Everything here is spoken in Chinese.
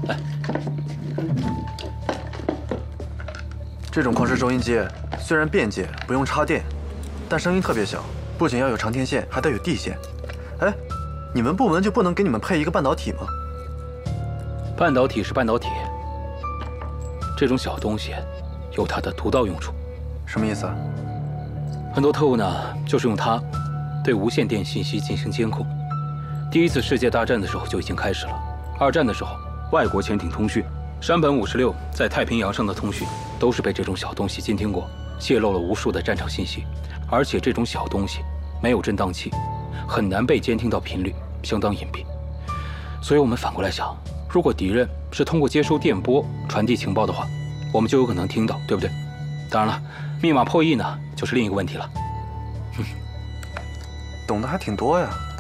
来， 这种矿石收音机虽然便捷，不用插电，但声音特别小，不仅要有长天线，还得有地线。哎，你们部门就不能给你们配一个半导体吗？ 半导体是半导体，这种小东西有它的独到用处。 什么意思啊？ 很多特务呢，就是用它对无线电信息进行监控。第一次世界大战的时候就已经开始了，二战的时候，外国潜艇通讯，山本56在太平洋上的通讯都是被这种小东西监听过，泄露了无数的战场信息。而且这种小东西没有震荡器，很难被监听到频率，相当隐蔽。所以我们反过来想，如果敌人是通过接收电波传递情报的话，我们就有可能听到，对不对？当然了，密码破译呢，就是另一个问题了。 懂得还挺多呀。